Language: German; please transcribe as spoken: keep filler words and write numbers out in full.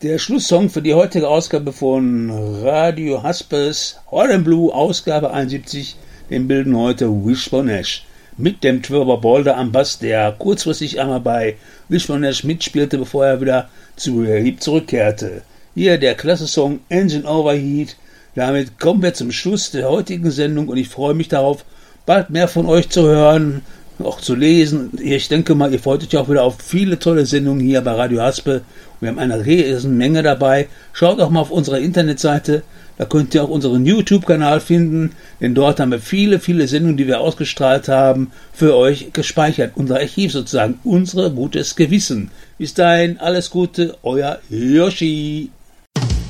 Der Schlusssong für die heutige Ausgabe von Radio Haspes Hot and Blue, Ausgabe einundsiebzig, den bilden heute Wishbone Ash mit dem Trevor Bolder am Bass, der kurzfristig einmal bei Wishbone Ash mitspielte, bevor er wieder zu Heap zurückkehrte. Hier der klasse Song Engine Overheat. Damit kommen wir zum Schluss der heutigen Sendung und ich freue mich darauf, bald mehr von euch zu hören, auch zu lesen. Ich denke mal, ihr freut euch auch wieder auf viele tolle Sendungen hier bei Radio Haspe. Wir haben eine riesen Menge dabei. Schaut auch mal auf unserer Internetseite. Da könnt ihr auch unseren YouTube-Kanal finden, denn dort haben wir viele, viele Sendungen, die wir ausgestrahlt haben, für euch gespeichert. Unser Archiv sozusagen, unser gutes Gewissen. Bis dahin, alles Gute, euer Yoshi.